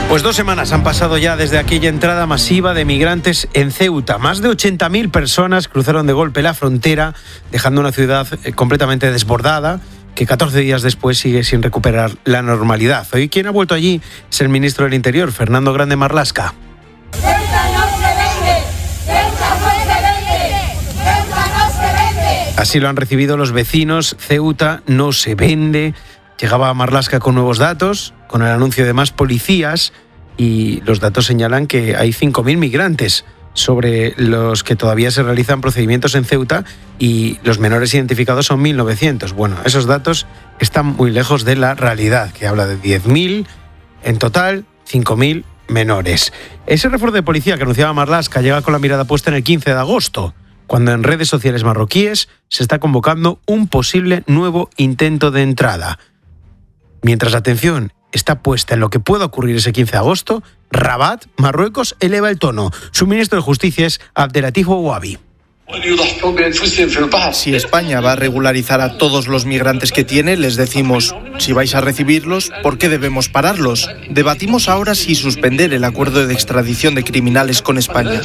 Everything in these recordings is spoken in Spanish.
Pues 2 semanas han pasado ya desde aquella entrada masiva de migrantes en Ceuta. Más de 80.000 personas cruzaron de golpe la frontera, dejando una ciudad completamente desbordada, que 14 días después sigue sin recuperar la normalidad. Hoy quien ha vuelto allí es el ministro del Interior, Fernando Grande Marlaska. Así lo han recibido los vecinos. Ceuta no se vende. Llegaba Marlaska con nuevos datos, con el anuncio de más policías, y los datos señalan que hay 5.000 migrantes sobre los que todavía se realizan procedimientos en Ceuta, y los menores identificados son 1.900. Bueno, esos datos están muy lejos de la realidad, que habla de 10.000 en total, 5.000 menores. Ese refuerzo de policía que anunciaba Marlaska llega con la mirada puesta en el 15 de agosto, cuando en redes sociales marroquíes se está convocando un posible nuevo intento de entrada. Mientras la atención está puesta en lo que pueda ocurrir ese 15 de agosto, Rabat, Marruecos, eleva el tono. Su ministro de Justicia es Abdelatif Bouabi. Si España va a regularizar a todos los migrantes que tiene, les decimos, si vais a recibirlos, ¿por qué debemos pararlos? Debatimos ahora si suspender el acuerdo de extradición de criminales con España.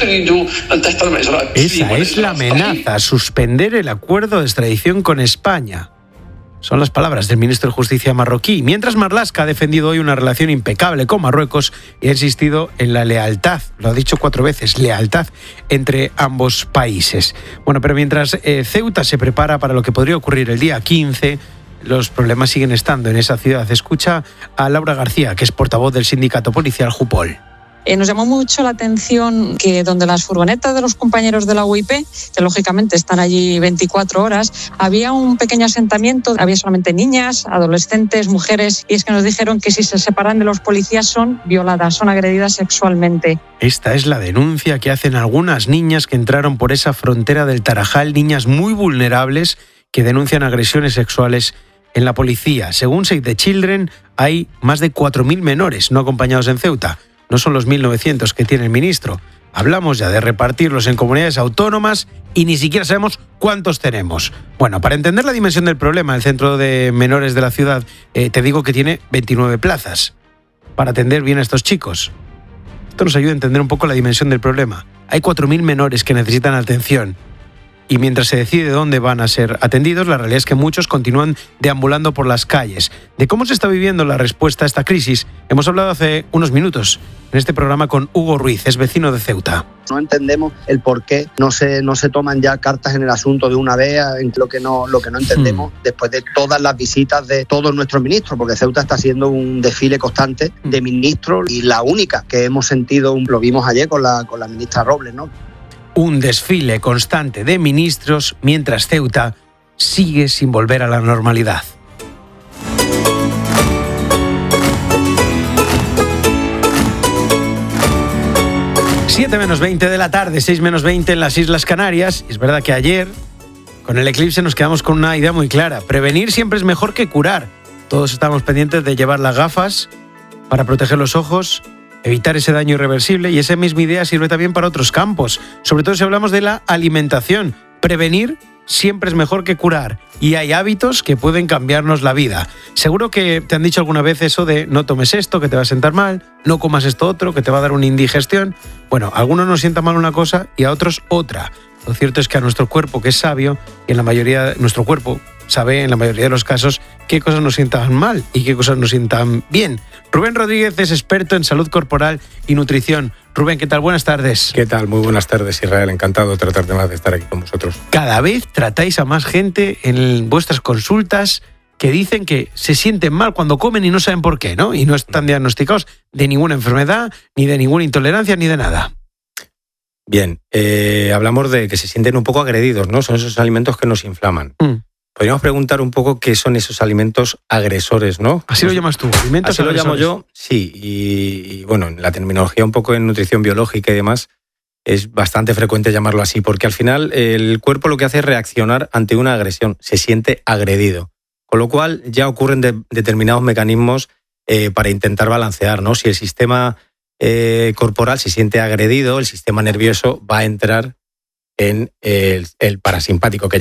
Esa es la amenaza, suspender el acuerdo de extradición con España. Son las palabras del ministro de Justicia marroquí. Mientras Marlaska ha defendido hoy una relación impecable con Marruecos y ha insistido en la lealtad, lo ha dicho 4 veces, lealtad entre ambos países. Bueno, pero mientras Ceuta se prepara para lo que podría ocurrir el día 15, los problemas siguen estando en esa ciudad. Escucha a Laura García, que es portavoz del sindicato policial Jupol. Nos llamó mucho la atención que donde las furgonetas de los compañeros de la UIP, que lógicamente están allí 24 horas, había un pequeño asentamiento, había solamente niñas, adolescentes, mujeres, y es que nos dijeron que si se separan de los policías son violadas, son agredidas sexualmente. Esta es la denuncia que hacen algunas niñas que entraron por esa frontera del Tarajal, niñas muy vulnerables que denuncian agresiones sexuales en la policía. Según Save the Children, hay más de 4.000 menores no acompañados en Ceuta. No son los 1.900 que tiene el ministro. Hablamos ya de repartirlos en comunidades autónomas y ni siquiera sabemos cuántos tenemos. Bueno, para entender la dimensión del problema, el centro de menores de la ciudad, te digo que tiene 29 plazas para atender bien a estos chicos. Esto nos ayuda a entender un poco la dimensión del problema. Hay 4.000 menores que necesitan atención. Y mientras se decide dónde van a ser atendidos, la realidad es que muchos continúan deambulando por las calles. De cómo se está viviendo la respuesta a esta crisis, hemos hablado hace unos minutos en este programa con Hugo Ruiz, es vecino de Ceuta. No entendemos el por qué no se toman ya cartas en el asunto de una vez, en lo que no entendemos después de todas las visitas de todos nuestros ministros, porque Ceuta está siendo un desfile constante de ministros, y la única que hemos sentido, lo vimos ayer con la ministra Robles, ¿no? Un desfile constante de ministros mientras Ceuta sigue sin volver a la normalidad. Siete menos 20 de la tarde, 6 menos 20 en las Islas Canarias. Es verdad que ayer, con el eclipse, nos quedamos con una idea muy clara. Prevenir siempre es mejor que curar. Todos estamos pendientes de llevar las gafas para proteger los ojos, evitar ese daño irreversible, y esa misma idea sirve también para otros campos, sobre todo si hablamos de la alimentación. Prevenir siempre es mejor que curar, y hay hábitos que pueden cambiarnos la vida. Seguro que te han dicho alguna vez eso de no tomes esto, que te va a sentar mal, no comas esto otro, que te va a dar una indigestión. Bueno, a algunos nos sienta mal una cosa y a otros otra. Lo cierto es que a nuestro cuerpo, que es sabio, y en la mayoría nuestro cuerpo sabe en la mayoría de los casos qué cosas nos sientan mal y qué cosas nos sientan bien. Rubén Rodríguez es experto en salud corporal y nutrición. Rubén, ¿qué tal? Buenas tardes. ¿Qué tal? Muy buenas tardes, Israel. Encantado de tratar de estar aquí con vosotros. Cada vez tratáis a más gente en vuestras consultas que dicen que se sienten mal cuando comen y no saben por qué, ¿no? Y no están diagnosticados de ninguna enfermedad, ni de ninguna intolerancia, ni de nada. Bien, hablamos de que se sienten un poco agredidos, ¿no? Son esos alimentos que nos inflaman. Podríamos preguntar un poco qué son esos alimentos agresores, ¿no? Así lo llamas tú, alimentos así agresores. Lo llamo yo, sí. Y bueno, en la terminología un poco en nutrición biológica y demás, es bastante frecuente llamarlo así, porque al final el cuerpo lo que hace es reaccionar ante una agresión, se siente agredido. Con lo cual ya ocurren determinados mecanismos para intentar balancear, ¿no? Si el sistema corporal se siente agredido, el sistema nervioso va a entrar en el parasimpático, que